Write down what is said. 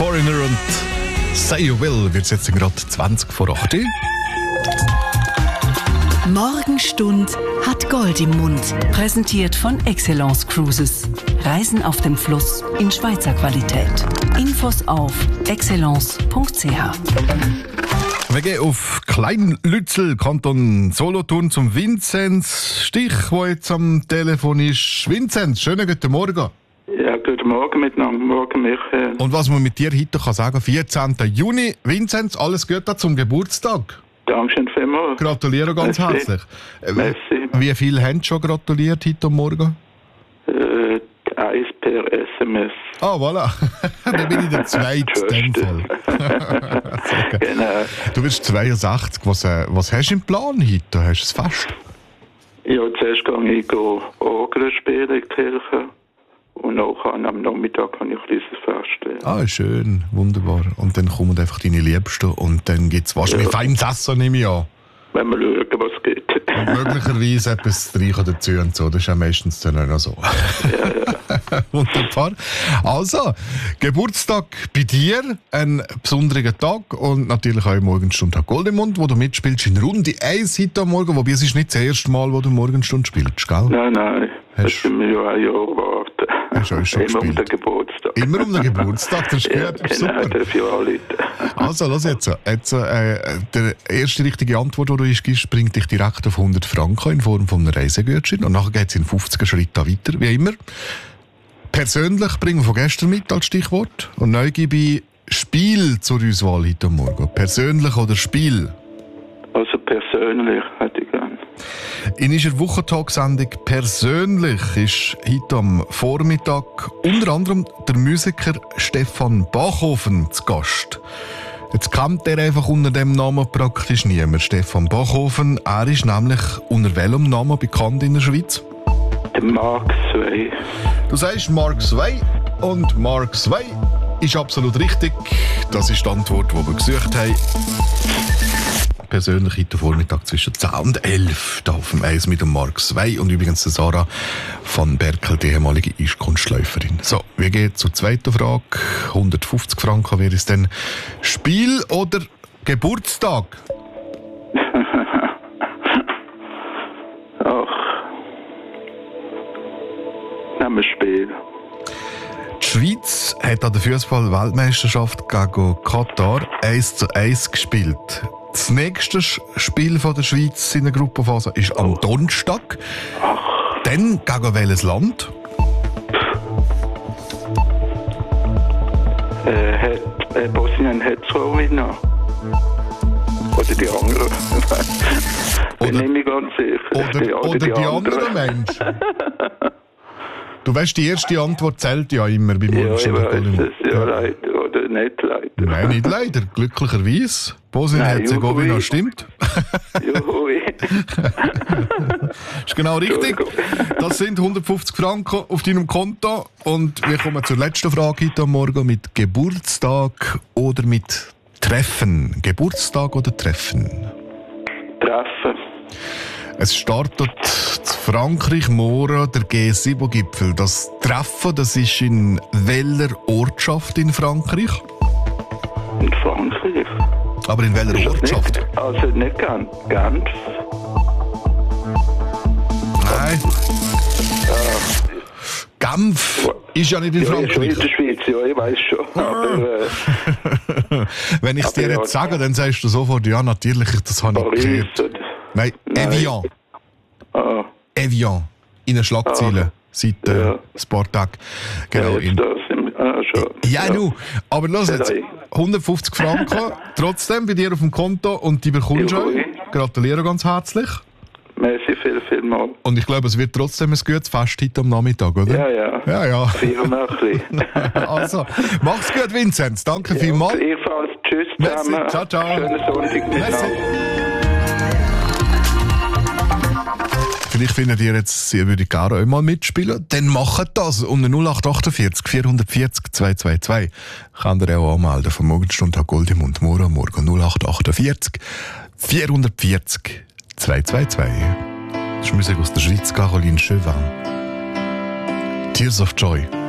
Foreigner und Say You Will wird jetzt gerade 20 vor 8 Uhr. Morgenstund hat Gold im Mund. Präsentiert von Excellence Cruises. Reisen auf dem Fluss in Schweizer Qualität. Infos auf excellence.ch. Wir gehen auf Klein-Lützel, Kanton Solothurn, zum Vinzenz Stich, der jetzt am Telefon ist. Vinzenz, schönen guten Morgen. Ja, guten Morgen miteinander. Morgen, Michael. Und was man mit dir heute kann sagen, 14. Juni, Vinzenz, alles Gute zum Geburtstag. Dankeschön vielmals. Gratuliere ganz herzlich. Merci. Wie viele haben schon gratuliert heute Morgen? 1 per SMS. Ah, voilà. Dann bin ich der Zweite in dem Fall. Genau. Du bist 62. Was hast du im Plan heute? Hast du ein Fest? Ja, zuerst gehe ich Orgel spielen in die Kirche. Und nachher am Nachmittag habe ich ein kleines Fest. Ah, schön, wunderbar. Und dann kommen einfach deine Liebsten und dann gibt es wahrscheinlich feines Essen, nehme ich an. Wenn wir schauen, was geht. Und möglicherweise etwas Streichen dazu und so. Das ist ja meistens dann auch noch so. Ja. Wunderbar. Also, Geburtstag bei dir, ein besonderer Tag und natürlich auch Morgenstunde Gold im Mund, wo du mitspielst in Runde 1 heute am Morgen. Wobei es ist nicht das erste Mal, wo du Morgenstunde spielst, gell? Nein. Das sind wir ja ein Jahr warten. Hast du auch schon Immer gespielt? um den Geburtstag. Immer um den Geburtstag, das ist gut. Ja, genau, Super. darf ich anrufen. Also, lass jetzt. Die erste richtige Antwort, die du uns gibst, bringt dich direkt auf 100 Franken in Form von einem Reisegutschein. Und nachher geht es in 50er Schritten weiter, wie immer. Persönlich bringen wir von gestern mit als Stichwort. Und neu gebe ich Spiel zur Auswahl heute Morgen. Persönlich oder Spiel? Also persönlich hätte ich gern. In unserer Wochentag-Sendung «Persönlich» ist heute am Vormittag unter anderem der Musiker Stefan Bachhofen zu Gast. Jetzt kennt er einfach unter dem Namen praktisch niemand. Stefan Bachhofen, er ist nämlich unter welchem Namen bekannt in der Schweiz? Der Mark II. Du sagst Mark II und Mark II ist absolut richtig. Das ist die Antwort, die wir gesucht haben. Persönlich heute Vormittag zwischen 10 und 11 da auf dem Eis mit dem Mark II und übrigens der Sarah van Berkel, die ehemalige Eiskunstläuferin. So, wir gehen zur zweiten Frage. 150 Franken wäre es denn. Spiel oder Geburtstag? Ach. Nehmen wir Spiel. Die Schweiz hat an der Fußball-Weltmeisterschaft gegen Katar 1:1 gespielt. Das nächste Spiel von der Schweiz in der Gruppenphase ist am Donnerstag. Dann gegen welches Land? Bosnien-Herzegowina. Oder die anderen. Bin ich nicht ganz sicher. Oder die anderen Menschen. Du weißt, die erste Antwort zählt ja immer bei Ja, ich Morgenstund. weiß das. Ja, leider. Oder nicht leider. Nein, nicht leider. Glücklicherweise. Bosnien-Herzegowina stimmt. Juhui. Ist genau richtig. Das sind 150 Franken auf deinem Konto. Und wir kommen zur letzten Frage heute Morgen mit Geburtstag oder mit Treffen. Geburtstag oder Treffen? Treffen. Es startet in Frankreich morgen der G7-Gipfel. Das Treffen, das ist in welcher Ortschaft in Frankreich? In Frankreich. Aber in welcher Ortschaft? Nicht, also nicht Genf. Nein. Genf ist ja nicht in Frankreich. Ja, in der Schweiz, ja, ich weiß schon. Aber, wenn ich es dir jetzt sage, dann sagst du sofort, ja, natürlich, das habe ich gehört. Oder? Nein, Evian. Ah, Evian. In den Schlagzeilen. Seit ein paar Tagen. Genau. ja, schon. Ja, nu. Aber los jetzt. 150 Franken. Trotzdem bei dir auf dem Konto und die bekommst du. Gratuliere ganz herzlich. Merci viel mal. Und ich glaube, es wird trotzdem ein gutes Fest heute am Nachmittag, oder? Ja. Feiern wir ein bisschen. Also, mach's gut, Vinzenz. Danke vielmals. Ebenfalls. Tschüss Merci. zusammen. Ciao. Schönen Sonntag miteinander. Vielleicht findet ihr jetzt, ihr würdet gerne auch mal mitspielen. Dann macht das. Unter 0848 440 222 kann ihr auch anmelden. Von Morgenstunde Gold im Mund. Morgen 0848 440 222. Das ist Musik aus der Schweiz, Caroline Chauvin. Tears of Joy.